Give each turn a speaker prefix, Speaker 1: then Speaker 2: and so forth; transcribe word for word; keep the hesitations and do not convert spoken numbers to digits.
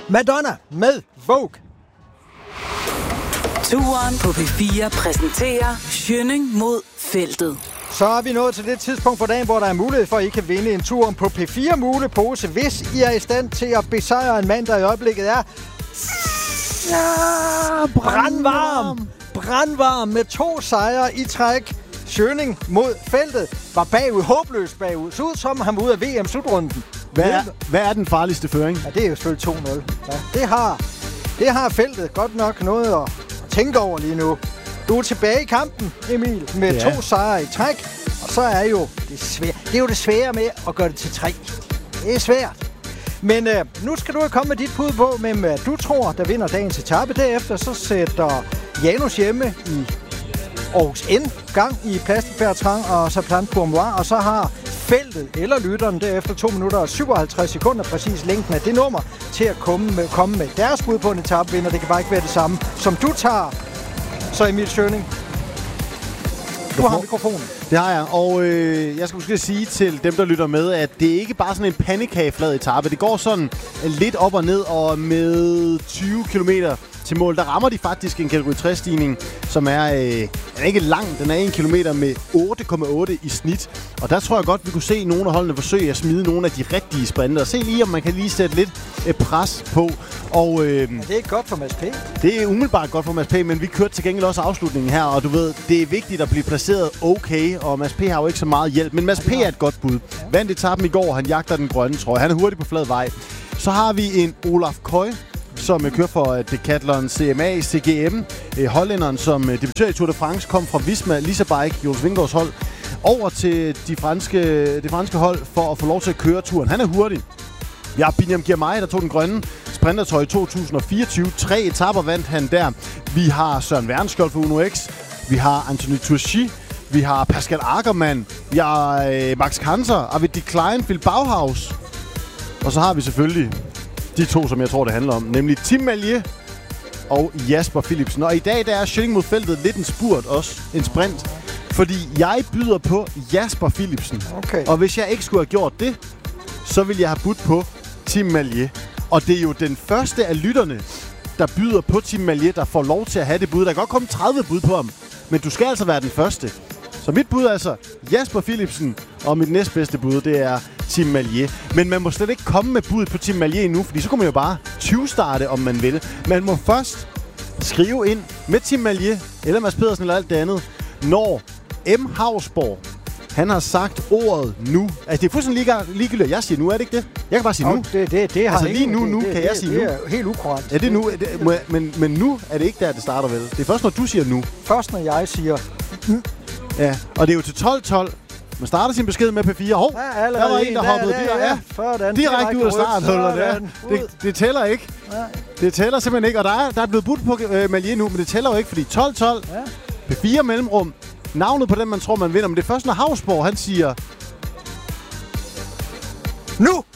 Speaker 1: Madonna med Vogue.
Speaker 2: Turen på P fire præsenterer Schønning mod feltet.
Speaker 1: Så er vi nået til det tidspunkt på dagen, hvor der er mulighed for, at I kan vinde en tur på P fire Mulepose, hvis I er i stand til at besejre en mand, der i øjeblikket er ja, brandvarm. Brandvarm med to sejre i træk. Schønning mod feltet var bagud, håbløst bagud. Så ud som han var ude af V M-slutrunden.
Speaker 3: Hvad er, hvad er den farligste føring?
Speaker 1: Ja, det er jo selvfølgelig to nul. Ja, det, har, det har feltet godt nok noget at, at tænke over lige nu. Du er tilbage i kampen, Emil, med ja. to sejre i træk. Og så er jo det svære. Det er jo det svære med at gøre det til tre. Det er svært. Men øh, nu skal du jo komme med dit bud på, hvem hvad du tror, der vinder dagens etape. Derefter så sætter Janus hjemme i Aarhus N gang i Plastic Bertrand og så Plan Courmois. Og så har feltet eller lytteren derefter to minutter og syvoghalvtreds sekunder præcis længden af det nummer til at komme med, komme med deres bud på en etapevinder. Det kan bare ikke være det samme, som du tager. Så Emil Schønning, du har mikrofonen.
Speaker 3: Det har jeg, og øh, jeg skal måske sige til dem, der lytter med, at det ikke bare sådan en pandekageflad etape. Det går sådan lidt op og ned, og med tyve kilometer til mål, der rammer de faktisk en kategori tres-stigning, som er, øh, den er ikke lang, den er en kilometer med otte komma otte i snit. Og der tror jeg godt, vi kunne se nogle af holdene forsøge at smide nogle af de rigtige sprinter. Og se lige, om man kan lige sætte lidt øh, pres på. Og, øh,
Speaker 1: det er ikke godt for Mads P.
Speaker 3: Det er umiddelbart godt for Mads P, men vi kørte til gengæld også afslutningen her, og du ved, det er vigtigt at blive placeret okay, og Mads P har jo ikke så meget hjælp, men Mads P er et godt bud. Vandt etappen i går, han jagter den grønne trøje. Han er hurtig på flad vej. Så har vi en Olaf Køj, som kører for Decathlon C M A C G M. Hollænderen, som debuterer i Tour de France, kom fra Visma Lisa Bike, Jonas Vingegaards hold, over til de franske, det franske hold for at få lov til at køre turen. Han er hurtig. Vi har Biniam Girmay, der tog den grønne sprintertrøje i to tusind og fireogtyve. Tre etapper vandt han der. Vi har Søren Wernskjold for Uno X. Vi har Anthony Turchi. Vi har Pascal Ackermann. Vi har øh, Max Kanter. Arvid de Klein, Phil Bauhaus. Og så har vi selvfølgelig de to, som jeg tror, det handler om. Nemlig Tim Malje og Jasper Philipsen. Og i dag der er Schønning mod feltet lidt en spurt også. En sprint. Fordi jeg byder på Jasper Philipsen.
Speaker 1: Okay.
Speaker 3: Og hvis jeg ikke skulle have gjort det, så ville jeg have budt på Tim Malje. Og det er jo den første af lytterne, der byder på Tim Malje, der får lov til at have det bud. Der kan godt komme tredive bud på ham, men du skal altså være den første. Så mit bud er altså Jasper Philipsen, og mit næstbedste bud, det er Tim Malje. Men man må slet ikke komme med bud på Tim Malje endnu, fordi så kommer man jo bare tyve-starte, om man vil. Man må først skrive ind med Tim Malje, eller Mads Pedersen, eller alt det andet, når M. Hausborg, han har sagt ordet nu. Altså, det er fuldstændig ligegyldigt, at jeg siger nu, er det ikke det? Jeg kan bare sige
Speaker 1: oh,
Speaker 3: nu.
Speaker 1: Det, det, det har
Speaker 3: altså,
Speaker 1: ikke,
Speaker 3: lige nu,
Speaker 1: det,
Speaker 3: nu
Speaker 1: det,
Speaker 3: kan
Speaker 1: det,
Speaker 3: jeg
Speaker 1: det,
Speaker 3: sige
Speaker 1: det
Speaker 3: nu.
Speaker 1: er helt ukorrekt.
Speaker 3: Ja, det er nu. Det, må jeg, men, men nu er det ikke der, det starter, vel? Det er først, når du siger nu.
Speaker 1: Først, når jeg siger mm.
Speaker 3: Ja, og det er jo til tolv tolv. Man starter sin besked med P fire. Hov,
Speaker 1: ja,
Speaker 3: der var en, der, der hoppede
Speaker 1: der,
Speaker 3: direkte,
Speaker 1: ja, sådan,
Speaker 3: direkte ud af starthullerne. Ja. Det, det tæller ikke.
Speaker 1: Ja.
Speaker 3: Det tæller simpelthen ikke. Og der er, der er blevet budt på uh, Malje nu, men det tæller jo ikke, fordi tolv tolv, ja. P fire mellemrum, navnet på den, man tror, man vinder. Men det er først, når Hausborg, han siger...
Speaker 1: Nu!